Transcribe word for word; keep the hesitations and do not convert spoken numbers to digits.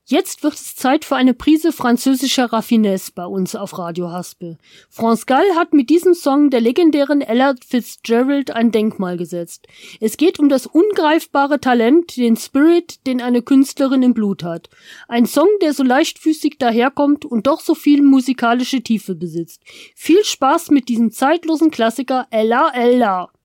Jetzt wird es Zeit für eine Prise französischer Raffinesse bei uns auf Radio Haspel. France Gall hat mit diesem Song der legendären Ella Fitzgerald ein Denkmal gesetzt. Es geht um das ungreifbare Talent, den Spirit, den eine Künstlerin im Blut hat. Ein Song, der so leichtfüßig daherkommt und doch so viel musikalische Tiefe besitzt. Viel Spaß mit diesem zeitlosen Klassiker Ella Ella.